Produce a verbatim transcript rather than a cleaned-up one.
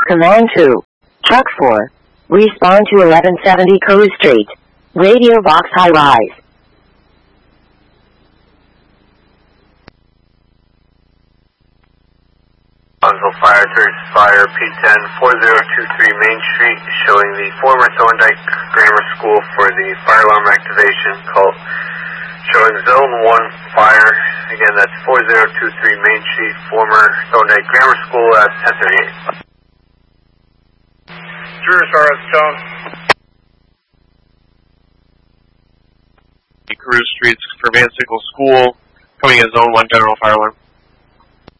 Command two. Truck four. Respond to eleven seventy Coe Street. Radio Box High Rise. Bonneville Fire Search Fire P ten four zero two three Main Street, showing the former Thorndike Grammar School for the fire alarm activation. Call showing Zone one Fire. Again, that's four zero two three Main Street, former Thorndike Grammar School at ten thirty-eight. Jurors are at tone. Carew Streets for Van Sickle School, coming in Zone one General Fire Alarm.